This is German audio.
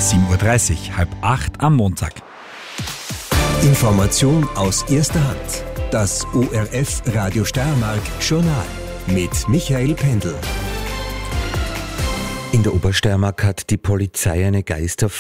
7.30 Uhr, 7:30 am Montag. Information aus erster Hand. Das ORF Radio Steiermark Journal mit Michael Pendl. In der Obersteiermark hat die Polizei eine Geisterfahrt